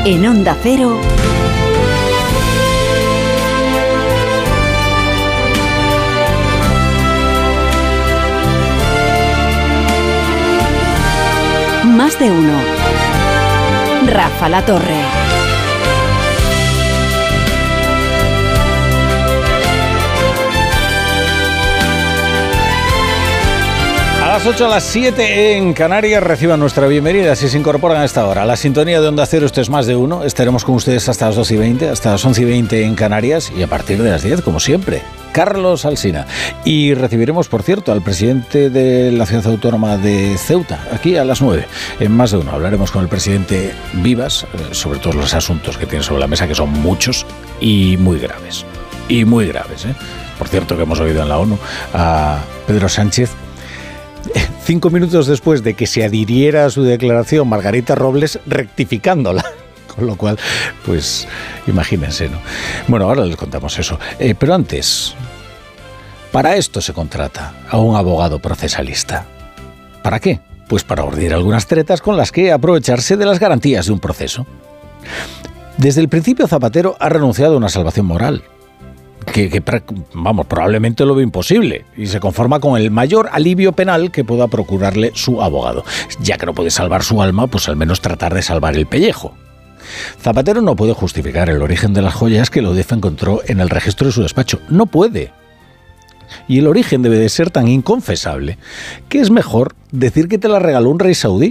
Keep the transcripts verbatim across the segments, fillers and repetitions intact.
En Onda Cero, Más de Uno. Rafa La Torre. A las ocho, a las siete en Canarias, reciban nuestra bienvenida si se incorporan a esta hora. La sintonía de Onda Cero, esto es Más de Uno. Estaremos con ustedes hasta las doce y veinte, hasta las once y veinte en Canarias y a partir de las diez, como siempre, Carlos Alsina. Y recibiremos, por cierto, al presidente de la ciudad autónoma de Ceuta, aquí a las nueve, en Más de Uno. Hablaremos con el presidente Vivas sobre todos los asuntos que tiene sobre la mesa, que son muchos y muy graves. Y muy graves, ¿eh? Por cierto, que hemos oído en la ONU a Pedro Sánchez, cinco minutos después de que se adhiriera a su declaración Margarita Robles, rectificándola. Con lo cual, pues, imagínense, ¿no? Bueno, ahora les contamos eso. Eh, pero antes, para esto se contrata a un abogado procesalista. ¿Para qué? Pues para urdir algunas tretas con las que aprovecharse de las garantías de un proceso. Desde el principio, Zapatero ha renunciado a una salvación moral. Que, que, vamos, probablemente lo ve imposible y se conforma con el mayor alivio penal que pueda procurarle su abogado. Ya que no puede salvar su alma, pues al menos tratar de salvar el pellejo. Zapatero no puede justificar el origen de las joyas que la U D E F encontró en el registro de su despacho. No puede. Y el origen debe de ser tan inconfesable que es mejor decir que te la regaló un rey saudí.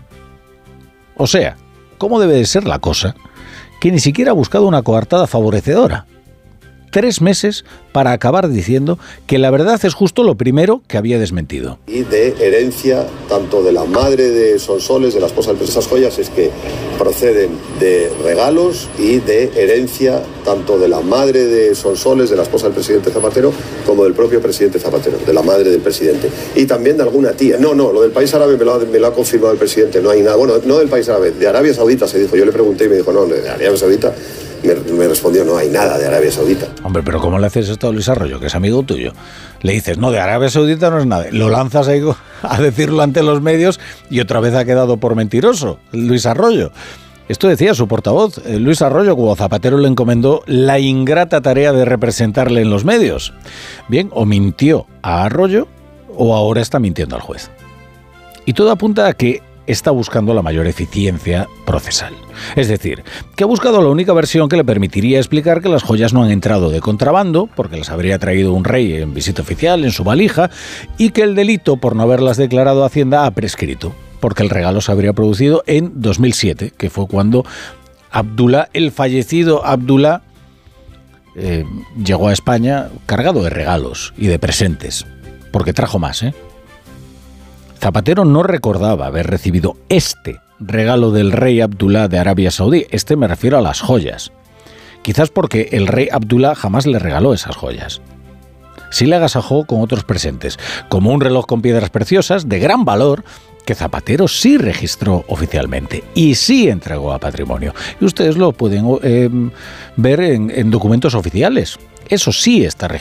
O sea, ¿cómo debe de ser la cosa? Que ni siquiera ha buscado una coartada favorecedora. Tres meses para acabar diciendo que la verdad es justo lo primero que había desmentido. Y de herencia, tanto de la madre de Sonsoles, de la esposa del presidente, esas joyas es que proceden de regalos y de herencia, tanto de la madre de Sonsoles, de la esposa del presidente Zapatero, como del propio presidente Zapatero, de la madre del presidente. Y también de alguna tía. No, no, lo del país árabe me lo ha, me lo ha confirmado el presidente, no hay nada. Bueno, no del país árabe, de Arabia Saudita se dijo. Yo le pregunté y me dijo, no, de Arabia Saudita. Me, me respondió, no hay nada de Arabia Saudita. Hombre, pero ¿cómo le haces esto a Luis Arroyo, que es amigo tuyo? Le dices, no, de Arabia Saudita no es nada. Lo lanzas ahí a decirlo ante los medios y otra vez ha quedado por mentiroso Luis Arroyo. Esto decía su portavoz, Luis Arroyo, cuando Zapatero le encomendó la ingrata tarea de representarle en los medios. Bien, o mintió a Arroyo o ahora está mintiendo al juez. Y todo apunta a que está buscando la mayor eficiencia procesal. Es decir, que ha buscado la única versión que le permitiría explicar que las joyas no han entrado de contrabando, porque las habría traído un rey en visita oficial, en su valija, y que el delito por no haberlas declarado a Hacienda ha prescrito, porque el regalo se habría producido en dos mil siete, que fue cuando Abdullah, el fallecido Abdullah, eh, llegó a España cargado de regalos y de presentes, porque trajo más, ¿eh? Zapatero no recordaba haber recibido este regalo del rey Abdullah de Arabia Saudí. Este me refiero a las joyas. Quizás porque el rey Abdullah jamás le regaló esas joyas. Sí le agasajó con otros presentes, como un reloj con piedras preciosas de gran valor que Zapatero sí registró oficialmente y sí entregó a patrimonio. Y ustedes lo pueden eh, ver en, en documentos oficiales. Eso sí está registrado.